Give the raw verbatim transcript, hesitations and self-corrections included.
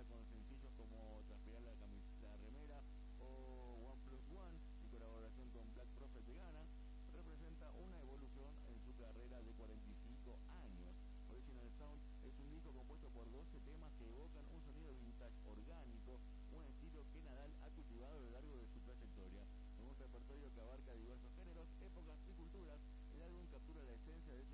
con sencillos como Transpirar la camiseta remera o One Plus One y colaboración con Black Prophet de Ghana, representa una evolución en su carrera de cuarenta y cinco años. Original Sound es un disco compuesto por doce temas que evocan un sonido vintage orgánico, un estilo que Nadal ha cultivado a lo largo de su trayectoria. Con un repertorio que abarca diversos géneros, épocas y culturas, el álbum captura la esencia de su